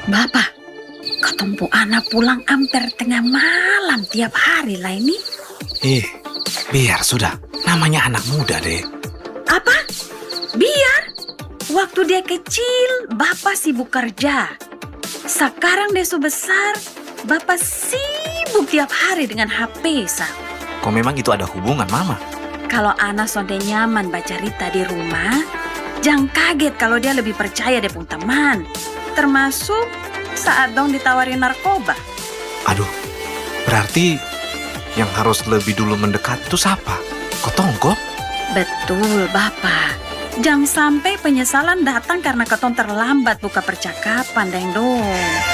Bapak, ketempu anak pulang hampir tengah malam tiap hari lah ini. Biar sudah. Namanya anak muda deh. Apa? Biar? Waktu dia kecil, Bapak sibuk kerja. Sekarang dia sudah besar, Bapak sibuk tiap hari dengan HP, Sa. Kok memang itu ada hubungan, Mama? Kalau anak sonde nyaman baca cerita di rumah, jangan kaget kalau dia lebih percaya dia pun teman. Termasuk saat dong ditawarin narkoba. Aduh, berarti yang harus lebih dulu mendekat itu siapa? Kotong kok? Betul, Bapak. Jangan sampai penyesalan datang karena ketong terlambat buka percakapan, Deng Dong.